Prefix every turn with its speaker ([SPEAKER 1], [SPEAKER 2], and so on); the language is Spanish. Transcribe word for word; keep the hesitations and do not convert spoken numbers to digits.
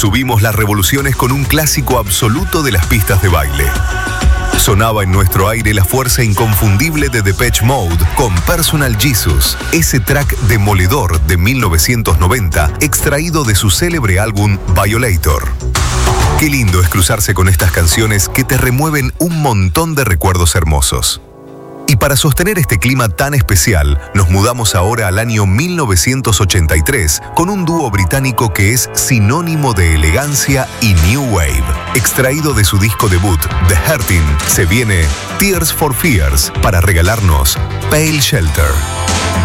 [SPEAKER 1] Subimos las revoluciones con un clásico absoluto de las pistas de baile. Sonaba en nuestro aire la fuerza inconfundible de Depeche Mode con Personal Jesus, ese track demoledor de mil novecientos noventa extraído de su célebre álbum Violator. Qué lindo es cruzarse con estas canciones que te remueven un montón de recuerdos hermosos. Y para sostener este clima tan especial, nos mudamos ahora al año mil novecientos ochenta y tres con un dúo británico que es sinónimo de elegancia y New Wave. Extraído de su disco debut, The Hurting, se viene Tears for Fears para regalarnos Pale Shelter.